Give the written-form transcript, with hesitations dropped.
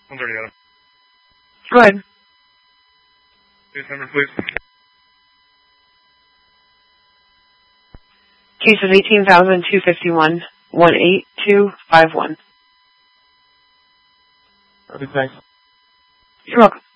One's already got him. Go ahead. Case number, please. Case is 18,251, 18251. Okay, thanks. You're welcome.